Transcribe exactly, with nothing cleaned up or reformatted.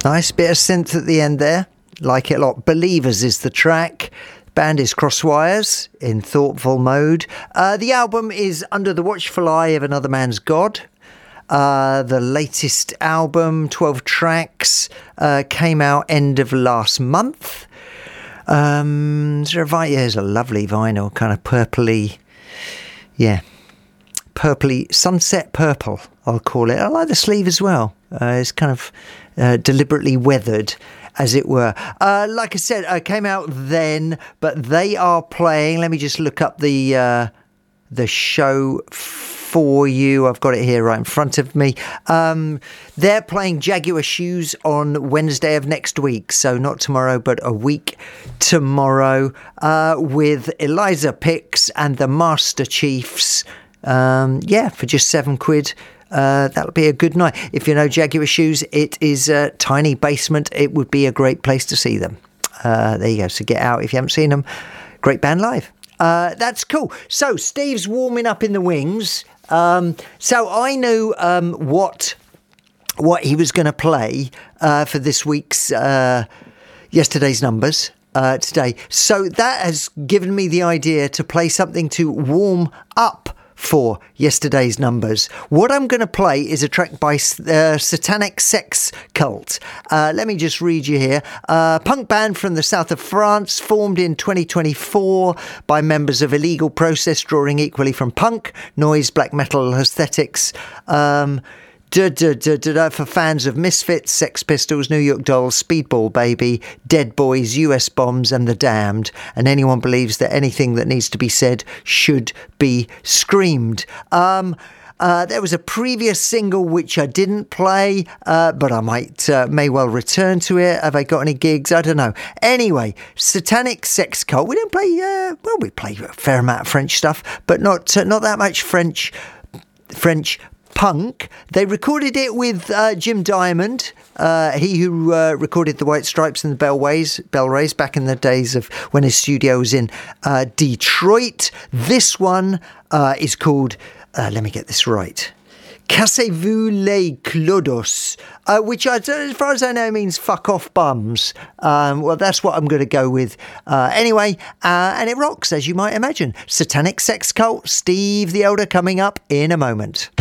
Nice bit of synth at the end there. Like it a lot. Believers is the track. Band is Crosswires in thoughtful mode. Uh, the album is Under the Watchful Eye of Another Man's God. Uh, the latest album, twelve tracks, uh, came out end of last month. Um, is there a vi- yeah, there's a lovely vinyl, kind of purpley, yeah, purpley, sunset purple, I'll call it. I like the sleeve as well. Uh, it's kind of uh, deliberately weathered, as it were. Uh, like I said, I uh, came out then, but they are playing. Let me just look up the uh, the show for you. I've got it here right in front of me. Um, they're playing Jaguar Shoes on Wednesday of next week, so not tomorrow, but a week tomorrow, uh, with Eliza Picks and the Master Chiefs. Um, yeah, for just seven quid. Uh, that'll be a good night. If you know Jaguar Shoes, it is a tiny basement. It would be a great place to see them. Uh, there you go. So get out if you haven't seen them. Great band live. Uh, that's cool. So Steve's warming up in the wings. Um, so I knew um, what what he was going to play uh, for this week's uh, yesterday's numbers. Uh, today. So that has given me the idea to play something to warm up for yesterday's numbers. What I'm going to play is a track by uh, Satanic Sex Cult. Uh, let me just read you here. Uh, punk band from the south of France, formed in twenty twenty-four by members of Illegal Process, drawing equally from punk, noise, black metal aesthetics. Um, Da, da, da, da, da, for fans of Misfits, Sex Pistols, New York Dolls, Speedball Baby, Dead Boys, U S Bombs and The Damned, and anyone believes that anything that needs to be said should be screamed. Um, uh, there was a previous single which I didn't play, uh, but I might uh, may well return to it. Have I got any gigs? I don't know. Anyway, Satanic Sex Cult. We don't play, uh, well, we play a fair amount of French stuff, but not uh, not that much French French punk. They recorded it with uh, Jim Diamond, uh, he who uh, recorded the White Stripes and the Bellways, Bellrays back in the days of when his studio was in uh, Detroit. This one uh, is called, uh, let me get this right, Cassez-vous les clodos, uh, which I, as far as I know means fuck off bums. Um, well, that's what I'm going to go with uh, anyway, uh, and it rocks, as you might imagine. Satanic Sex Cult, Steve the Elder, coming up in a moment.